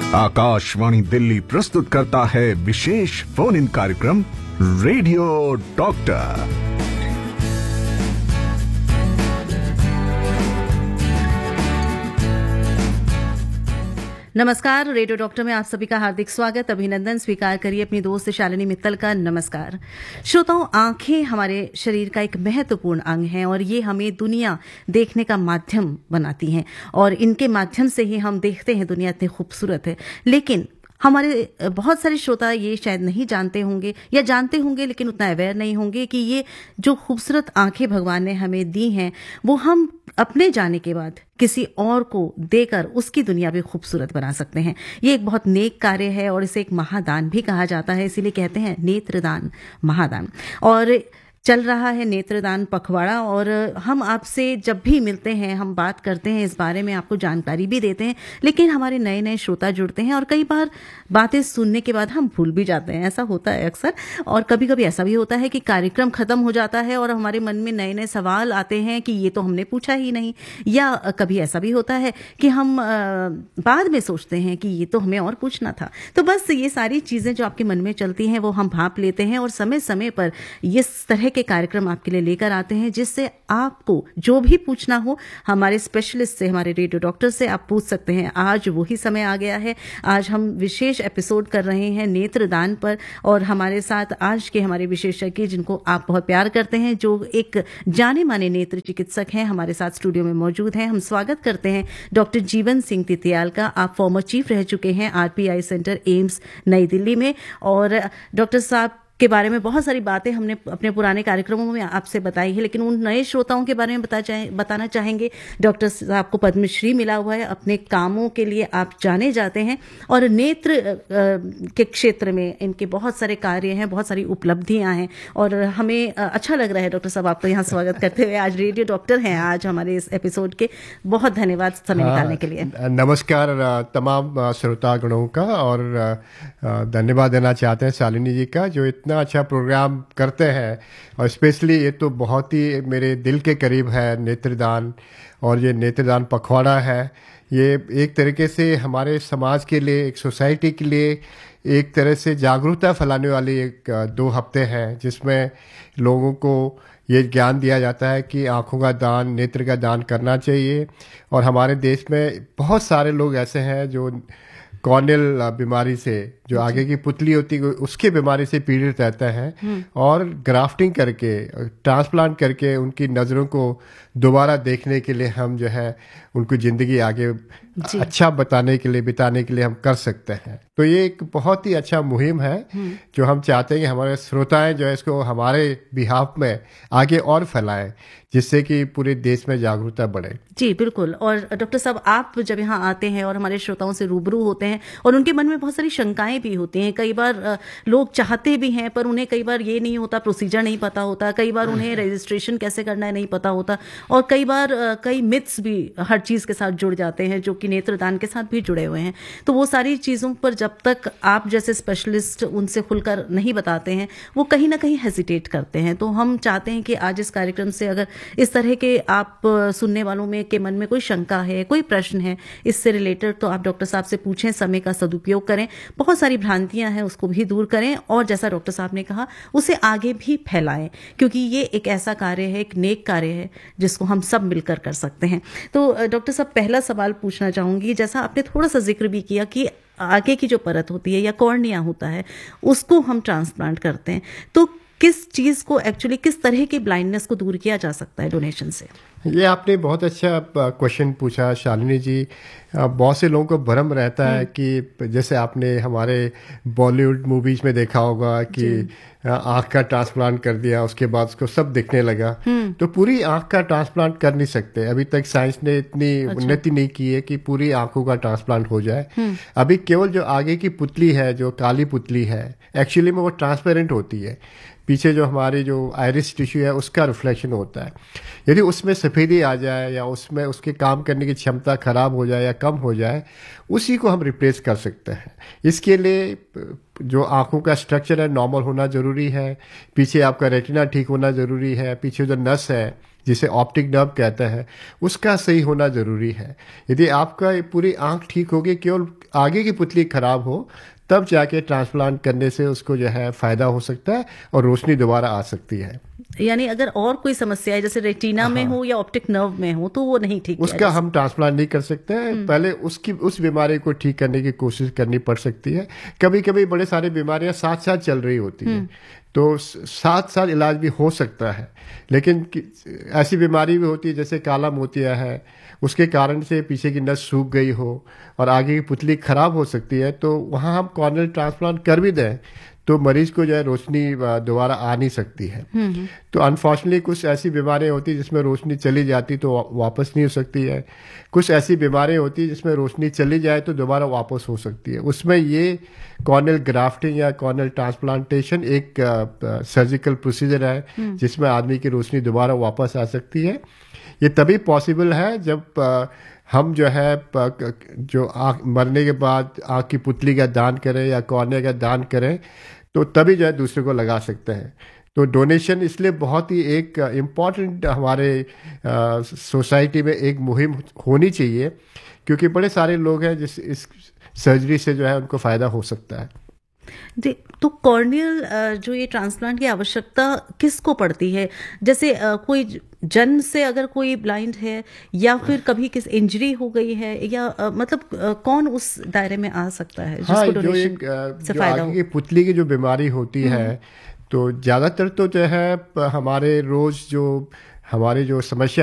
आकाशवाणी दिल्ली प्रस्तुत करता है विशेष फोन इन कार्यक्रम रेडियो डॉक्टर। नमस्कार, रेडियो डॉक्टर में आप सभी का हार्दिक स्वागत, अभिनंदन स्वीकार करिए अपनी दोस्त शालिनी मित्तल का। नमस्कार श्रोताओं, आंखें हमारे शरीर का एक महत्वपूर्ण अंग हैं और ये हमें दुनिया देखने का माध्यम बनाती हैं और इनके माध्यम से ही हम देखते हैं दुनिया इतनी खूबसूरत है। लेकिन हमारे बहुत सारे श्रोता ये शायद नहीं जानते होंगे या जानते होंगे लेकिन उतना अवेयर नहीं होंगे कि ये जो खूबसूरत आंखें भगवान ने हमें दी हैं वो हम अपने जाने के बाद किसी और को देकर उसकी दुनिया भी खूबसूरत बना सकते हैं। ये एक बहुत नेक कार्य है और इसे एक महादान भी कहा जाता है, इसीलिए कहते हैं नेत्रदान महादान। और चल रहा है नेत्रदान पखवाड़ा और हम आपसे जब भी मिलते हैं हम बात करते हैं इस बारे में, आपको जानकारी भी देते हैं, लेकिन हमारे नए नए श्रोता जुड़ते हैं और कई बार बातें सुनने के बाद हम भूल भी जाते हैं। ऐसा होता है अक्सर, और कभी कभी ऐसा भी होता है कि कार्यक्रम खत्म हो जाता है और हमारे मन में नए नए सवाल आते हैं कि ये तो हमने पूछा ही नहीं, या कभी ऐसा भी होता है कि हम बाद में सोचते हैं कि ये तो हमें और पूछना था। तो बस ये सारी चीजें जो आपके मन में चलती हैं वो हम भांप लेते हैं और समय समय पर इस तरह के कार्यक्रम आपके लिए लेकर आते हैं जिससे आपको जो भी पूछना हो हमारे स्पेशलिस्ट से, हमारे रेडियो डॉक्टर से आप पूछ सकते हैं। आज वही समय आ गया है। आज हम विशेष एपिसोड कर रहे हैं नेत्रदान पर और हमारे साथ आज के हमारे विशेषज्ञ जिनको आप बहुत प्यार करते हैं, जो एक जाने माने नेत्र चिकित्सक हैं, हमारे साथ स्टूडियो में मौजूद हैं। हम स्वागत करते हैं डॉक्टर जीवन सिंह तितियाल का। आप फॉर्मर चीफ रह चुके हैं आरपीआई सेंटर एम्स नई दिल्ली में और डॉक्टर साहब के बारे में बहुत सारी बातें हमने अपने पुराने कार्यक्रमों में आपसे बताई है, लेकिन उन नए श्रोताओं के बारे में बताना चाहेंगे। डॉक्टर साहब को पद्मश्री मिला हुआ है, अपने कामों के लिए आप जाने जाते हैं और नेत्र के क्षेत्र में इनके बहुत सारे कार्य हैं, बहुत सारी उपलब्धियां हैं और हमें अच्छा लग रहा है डॉक्टर साहब आपका यहाँ स्वागत करते हुए। आज रेडियो डॉक्टर हैं आज हमारे इस एपिसोड के। बहुत धन्यवाद समय निकालने के लिए। नमस्कार तमाम श्रोतागणों का और धन्यवाद देना चाहते हैं शालिनी जी का जो इतना अच्छा प्रोग्राम करते हैं और स्पेशली ये तो बहुत ही मेरे दिल के करीब है नेत्रदान। और ये नेत्रदान पखवाड़ा है, ये एक तरीके से हमारे समाज के लिए, एक सोसाइटी के लिए एक तरह से जागरूकता फैलाने वाली एक 2 हफ्ते हैं जिसमें लोगों को ये ज्ञान दिया जाता है कि आँखों का दान, नेत्र का दान करना चाहिए। और हमारे देश में बहुत सारे लोग ऐसे हैं जो कॉर्नियल बीमारी से, जो आगे की पुतली होती है उसके बीमारी से पीड़ित रहता है और ग्राफ्टिंग करके, ट्रांसप्लांट करके उनकी नज़रों को दोबारा देखने के लिए हम जो है उनको ज़िंदगी आगे अच्छा बिताने के लिए हम कर सकते हैं। तो ये एक बहुत ही अच्छा मुहिम है जो हम चाहते हैं कि हमारे श्रोताएं जो है इसको हमारे बिहाफ में आगे और फैलाएं जिससे कि पूरे देश में जागरूकता बढ़े। जी बिल्कुल। और डॉक्टर साहब आप जब यहाँ आते हैं और हमारे श्रोताओं से रूबरू होते हैं और उनके मन में बहुत सारी शंकाएं भी होती हैं, कई बार लोग चाहते भी हैं पर उन्हें कई बार ये नहीं होता, प्रोसीजर नहीं पता होता, कई बार उन्हें रजिस्ट्रेशन कैसे करना है नहीं पता होता और कई बार कई मिथ्स भी हर चीज़ के साथ जुड़ जाते हैं जो कि नेत्रदान के साथ भी जुड़े हुए हैं। तो वो सारी चीज़ों पर जब तक आप जैसे स्पेशलिस्ट उनसे खुलकर नहीं बताते हैं वो कहीं ना कहीं हेजिटेट करते हैं। तो हम चाहते हैं कि आज इस कार्यक्रम से अगर इस तरह के आप सुनने वालों में के मन में कोई शंका है, कोई प्रश्न है इससे रिलेटेड, तो आप डॉक्टर साहब से पूछें, समय का सदुपयोग करें, बहुत सारी भ्रांतियां हैं उसको भी दूर करें और जैसा डॉक्टर साहब ने कहा उसे आगे भी फैलाएं, क्योंकि ये एक ऐसा कार्य है, एक नेक कार्य है जिसको हम सब मिलकर कर सकते हैं। तो डॉक्टर साहब पहला सवाल पूछना चाहूंगी, जैसा आपने थोड़ा सा जिक्र भी किया कि आगे की जो परत होती है या कॉर्निया होता है उसको हम ट्रांसप्लांट करते हैं, तो किस चीज़ को एक्चुअली, किस तरह की ब्लाइंडनेस को दूर किया जा सकता है डोनेशन से? ये आपने बहुत अच्छा क्वेश्चन पूछा शालिनी जी। बहुत से लोगों को भ्रम रहता है कि जैसे आपने हमारे बॉलीवुड मूवीज में देखा होगा कि आँख का ट्रांसप्लांट कर दिया उसके बाद उसको सब दिखने लगा। तो पूरी आँख का ट्रांसप्लांट कर नहीं सकते, अभी तक साइंस ने इतनी उन्नति नहीं की है कि पूरी आँखों का ट्रांसप्लांट हो जाए। अभी केवल जो आगे की पुतली है, जो काली पुतली है, एक्चुअली में वो ट्रांसपेरेंट होती है, पीछे जो हमारी जो आइरिस टिश्यू है उसका रिफ्लेक्शन होता है। यदि उसमें सफ़ेदी आ जाए या उसमें उसके काम करने की क्षमता खराब हो जाए या कम हो जाए, उसी को हम रिप्लेस कर सकते हैं। इसके लिए जो आँखों का स्ट्रक्चर है नॉर्मल होना ज़रूरी है, पीछे आपका रेटिना ठीक होना ज़रूरी है, पीछे जो नस है जिसे ऑप्टिक नर्व कहते हैं उसका सही होना ज़रूरी है। यदि आपका पूरी आँख ठीक होगी, केवल आगे की पुतली खराब हो तब जाके ट्रांसप्लांट करने से उसको जो है फायदा हो सकता है और रोशनी दोबारा आ सकती है। यानी अगर और कोई समस्या है जैसे रेटिना में हो या ऑप्टिक नर्व में हो तो वो नहीं ठीक उसका हम ट्रांसप्लांट नहीं कर सकते हैं। पहले उस बीमारी को ठीक करने की कोशिश करनी पड़ सकती है। कभी कभी बड़े सारी बीमारियां साथ साथ चल रही होती हैं, तो साथ साथ इलाज भी हो सकता है। लेकिन ऐसी बीमारी भी होती है जैसे काला मोतिया है, उसके कारण से पीछे की नस सूख गई हो और आगे की पुतली खराब हो सकती है, तो वहाँ हम कॉर्नियल ट्रांसप्लांट कर भी दें तो मरीज को जो है रोशनी दोबारा आ नहीं सकती है। तो अनफॉर्चुनेटली कुछ ऐसी बीमारियां होती है जिसमें रोशनी चली जाती तो वापस नहीं हो सकती है। कुछ ऐसी बीमारियां होती है जिसमें रोशनी चली जाए तो दोबारा वापस हो सकती है। उसमें ये कॉर्नियल ग्राफ्टिंग या कॉर्नियल ट्रांसप्लांटेशन एक सर्जिकल प्रोसीजर है जिसमें आदमी की रोशनी दोबारा वापस आ सकती है। ये तभी पॉसिबल है जब हम जो है जो आँख मरने के बाद आँख की पुतली का दान करें या कॉर्निया का दान करें, तो तभी जो है दूसरे को लगा सकते हैं। तो डोनेशन इसलिए बहुत ही एक इम्पॉर्टेंट हमारे सोसाइटी में एक मुहिम होनी चाहिए, क्योंकि बड़े सारे लोग हैं जिस इस सर्जरी से जो है उनको फ़ायदा हो सकता है। जी, तो कॉर्नियल जो ये ट्रांसप्लांट की आवश्यकता किसको पड़ती है? जैसे कोई जन्म से अगर कोई ब्लाइंड है या फिर कभी किस इंजरी हो गई है या मतलब कौन उस दायरे में आ सकता है जिसको डोनेशन से फायदा हो? आगे की पुतली की जो बीमारी होती है, तो ज़्यादातर तो जो है हमारे रोज जो हमारी जो समस्या